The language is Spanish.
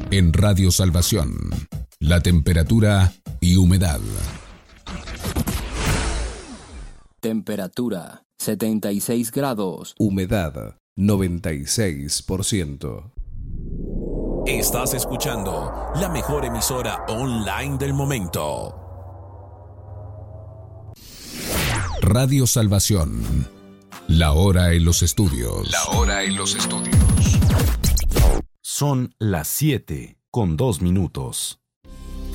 En Radio Salvación, la temperatura y humedad. Temperatura 76 grados. Humedad 96%. Estás escuchando la mejor emisora online del momento. Radio Salvación. La hora en los estudios. La hora en los estudios. Son las 7:02.